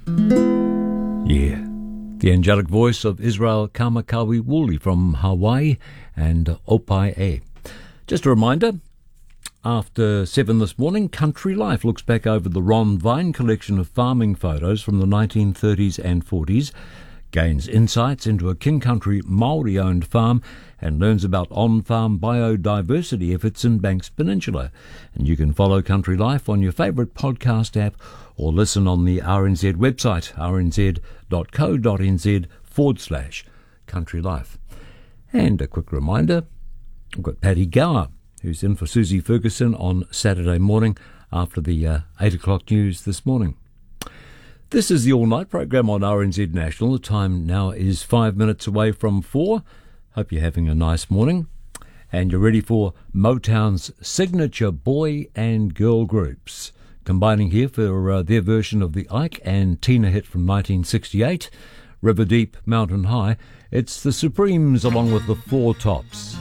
Yeah, the angelic voice of Israel Kamakawi Woolley from Hawaii and Opai E. Just a reminder, after 7 this morning, Country Life looks back over the Ron Vine collection of farming photos from the 1930s and 40s, gains insights into a King Country Māori-owned farm and learns about on-farm biodiversity efforts in Banks Peninsula. And you can follow Country Life on your favourite podcast app or listen on the RNZ website, rnz.co.nz/Country Life. And a quick reminder, I've got Paddy Gower, who's in for Susie Ferguson on Saturday morning after the 8 o'clock news this morning. This is the all-night program on RNZ National. The time now is 5 minutes away from 4. Hope you're having a nice morning. And you're ready for Motown's signature boy and girl groups, combining here for their version of the Ike and Tina hit from 1968, River Deep, Mountain High. It's the Supremes along with the Four Tops.